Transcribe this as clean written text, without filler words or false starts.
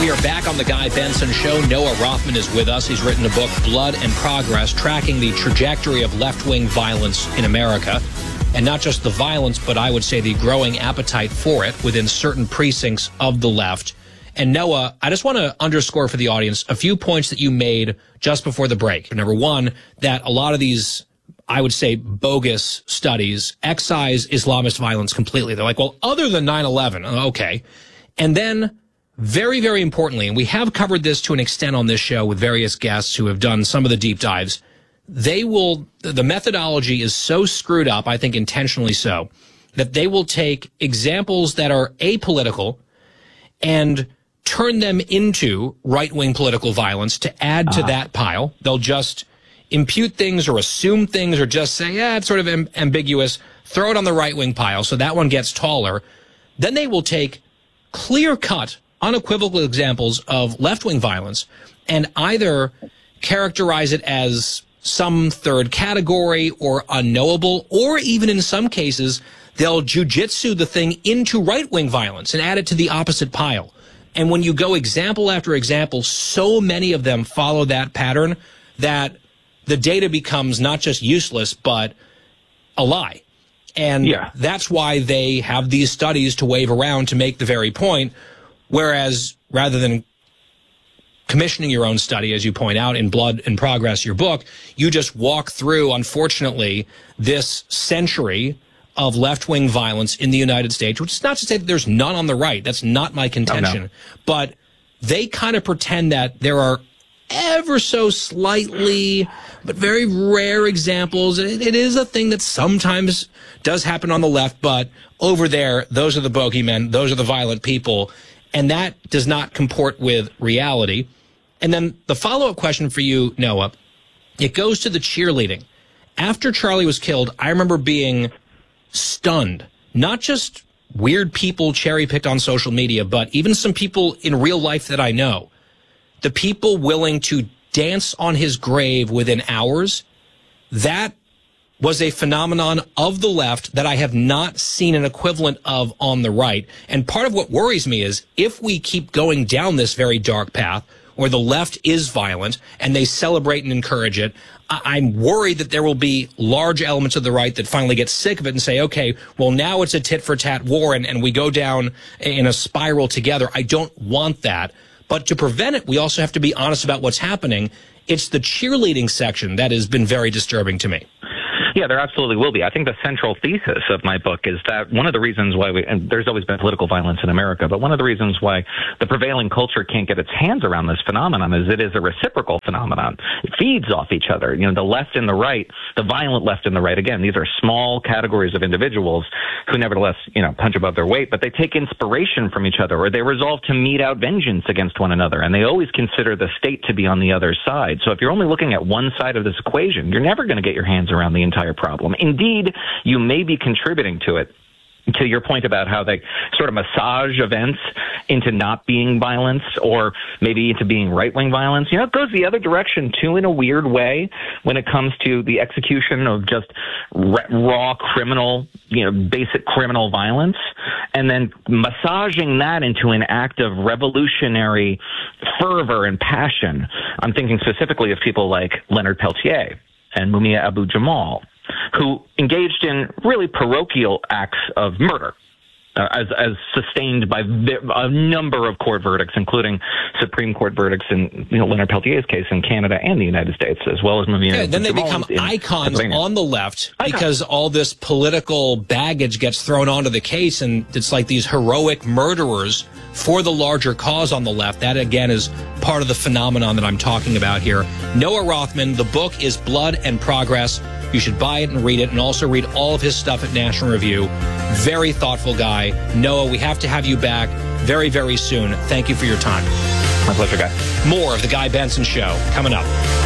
We are back on the Guy Benson Show. Noah Rothman is with us. He's written a book, Blood and Progress, tracking the trajectory of left-wing violence in America. And not just the violence, but I would say the growing appetite for it within certain precincts of the left. And Noah, I just want to underscore for the audience a few points that you made just before the break. Number one, that a lot of these, I would say, bogus studies excise Islamist violence completely. They're like, well, other than 9/11, okay. And then, very, very importantly, and we have covered this to an extent on this show with various guests who have done some of the deep dives, the methodology is so screwed up, I think intentionally so, that they will take examples that are apolitical and turn them into right-wing political violence to add to that pile. They'll just impute things or assume things or just say, yeah, it's sort of ambiguous, throw it on the right-wing pile so that one gets taller. Then they will take clear-cut, unequivocal examples of left-wing violence and either characterize it as some third category or unknowable, or even in some cases, they'll jujitsu the thing into right-wing violence and add it to the opposite pile. And when you go example after example, so many of them follow that pattern that the data becomes not just useless, but a lie. And that's why they have these studies to wave around to make the very point, whereas rather than commissioning your own study, as you point out in Blood and Progress, your book, you just walk through, unfortunately, this century of left-wing violence in the United States, which is not to say that there's none on the right. That's not my contention. Oh, no. But they kind of pretend that there are ever so slightly, but very rare examples. It is a thing that sometimes does happen on the left, but over there, those are the bogeymen, those are the violent people, and that does not comport with reality. And then the follow-up question for you, Noah, it goes to the cheerleading. After Charlie was killed, I remember being stunned. Not just weird people cherry-picked on social media, but even some people in real life that I know. The people willing to dance on his grave within hours, that was a phenomenon of the left that I have not seen an equivalent of on the right. And part of what worries me is if we keep going down this very dark path where the left is violent and they celebrate and encourage it, I'm worried that there will be large elements of the right that finally get sick of it and say, okay, well, now it's a tit-for-tat war and we go down in a spiral together. I don't want that. But to prevent it, we also have to be honest about what's happening. It's the cheerleading section that has been very disturbing to me. Yeah, there absolutely will be. I think the central thesis of my book is that one of the reasons why and there's always been political violence in America, but one of the reasons why the prevailing culture can't get its hands around this phenomenon is it is a reciprocal phenomenon. It feeds off each other. You know, the left and the right, the violent left and the right, again, these are small categories of individuals who nevertheless, punch above their weight, but they take inspiration from each other, or they resolve to mete out vengeance against one another, and they always consider the state to be on the other side. So if you're only looking at one side of this equation, you're never going to get your hands around the entire problem. Indeed, you may be contributing to it. To your point about how they sort of massage events into not being violence or maybe into being right-wing violence. It goes the other direction, too, in a weird way when it comes to the execution of just raw criminal, basic criminal violence, and then massaging that into an act of revolutionary fervor and passion. I'm thinking specifically of people like Leonard Peltier and Mumia Abu-Jamal, who engaged in really parochial acts of murder, as sustained by a number of court verdicts, including Supreme Court verdicts in Leonard Peltier's case in Canada and the United States, as well as Mumia. Yeah, then they become icons on the left because all this political baggage gets thrown onto the case, and it's like these heroic murderers for the larger cause on the left. That, again, is part of the phenomenon that I'm talking about here. Noah Rothman, the book is Blood and Progress. You should buy it and read it, and also read all of his stuff at National Review. Very thoughtful guy. Noah, we have to have you back very, very soon. Thank you for your time. My pleasure, Guy. More of The Guy Benson Show coming up.